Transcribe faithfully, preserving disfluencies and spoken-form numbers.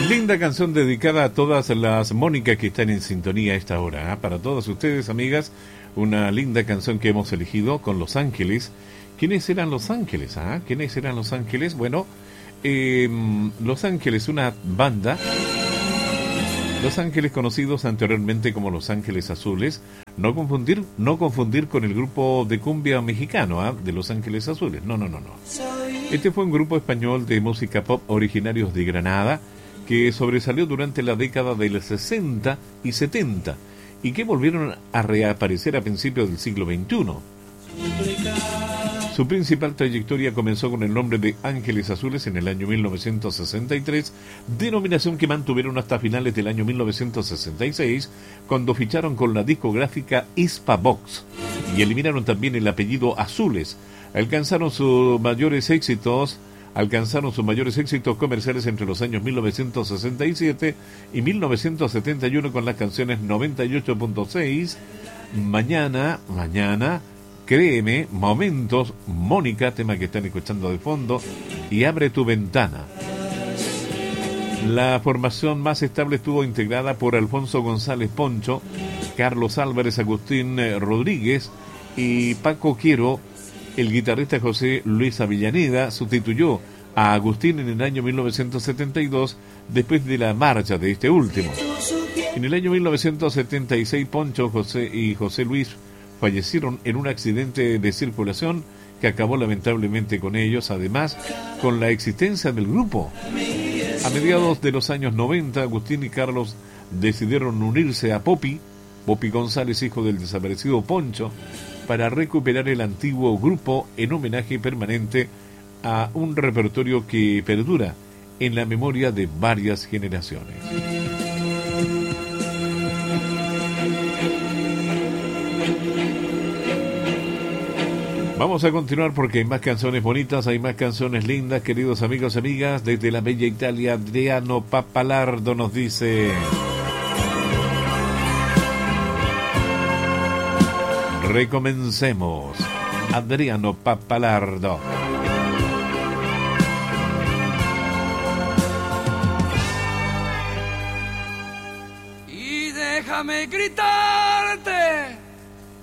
Linda canción dedicada a todas las Mónicas que están en sintonía a esta hora, ¿eh? Para todas ustedes, amigas, una linda canción que hemos elegido con Los Ángeles. ¿Quiénes eran Los Ángeles? ¿Ah? ¿Quiénes eran Los Ángeles? Bueno, eh, Los Ángeles, una banda. Los Ángeles, conocidos anteriormente como Los Ángeles Azules, no confundir, no confundir con el grupo de cumbia mexicano, ¿eh? De Los Ángeles Azules. No, no, no, no. Este fue un grupo español de música pop originarios de Granada, que sobresalió durante la década del sesenta y setenta y que volvieron a reaparecer a principios del siglo veintiuno. Su principal trayectoria comenzó con el nombre de Ángeles Azules en el año mil novecientos sesenta y tres, denominación que mantuvieron hasta finales del año mil novecientos sesenta y seis, cuando ficharon con la discográfica Hispavox y eliminaron también el apellido Azules. Alcanzaron sus mayores éxitos alcanzaron sus mayores éxitos comerciales entre los años mil novecientos sesenta y siete y mil novecientos setenta y uno con las canciones noventa y ocho punto seis, Mañana, Mañana, Créeme, Momentos, Mónica, tema que están escuchando de fondo, y Abre tu Ventana. La formación más estable estuvo integrada por Alfonso González Poncho, Carlos Álvarez, Agustín Rodríguez y Paco Quiero. El guitarrista José Luis Avellaneda sustituyó a Agustín en el año mil novecientos setenta y dos después de la marcha de este último. En el año mil novecientos setenta y seis, Poncho José y José Luis fallecieron en un accidente de circulación que acabó lamentablemente con ellos, además con la existencia del grupo. A mediados de los años noventa, Agustín y Carlos decidieron unirse a Popi, Popi González, hijo del desaparecido Poncho, para recuperar el antiguo grupo en homenaje permanente a un repertorio que perdura en la memoria de varias generaciones. Vamos a continuar porque hay más canciones bonitas, hay más canciones lindas, queridos amigos y amigas. Desde la bella Italia, Adriano Papalardo nos dice: recomencemos. Adriano Papalardo. Y déjame gritar